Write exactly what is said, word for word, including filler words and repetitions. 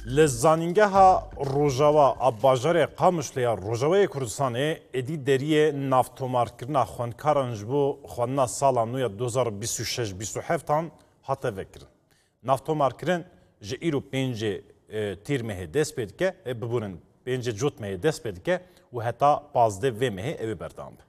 لزانینگها روژاوا آباژار قامشلیا روژاوای کردستانê êdî deriyê navtomarkirina xwenkaran ji bo xwendina sala nû ya du hezar bîst û şeş bîst û heftan hate vekirin. Navtomarkirin ji îro pêncê tîr mehê dest pê dike, bibûnin pêncê cot mehê dest pê dike û heta pazdeh vê mehê ew ê berdam be.